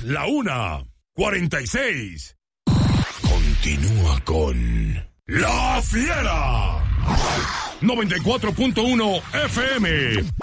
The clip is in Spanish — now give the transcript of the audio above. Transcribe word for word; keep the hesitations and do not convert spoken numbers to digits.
la una, cuarenta y seis. Continúa con La Fiera. noventa y cuatro punto uno F M.